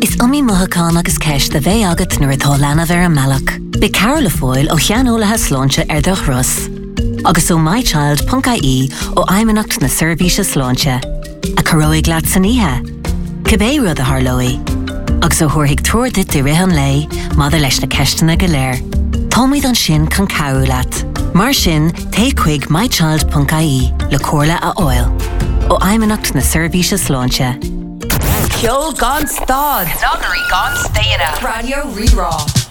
Is umi muthachán agus ceist de bheith agat nuair atá leanamh ar an mbealach. Be Carol Foyle ó cheanolaithe sláinte ar do Russ. Agus ó mychild.ie ó aimimenacht na seirbhíse sláinte. A caróig leat san ihe. Cibé rud a tharlóí. Agus ó thuairigh tuairde de rihan lei, mada leis na ceistena go léir. Táimid an sin can cabhú leat. Mar sin, té chuig mychild.ie le cóirla a oil. Ó aimimenacht na seirbhíse sláinte. Ceol gan stad. Cnágarí gan stéire. Radio Rirá.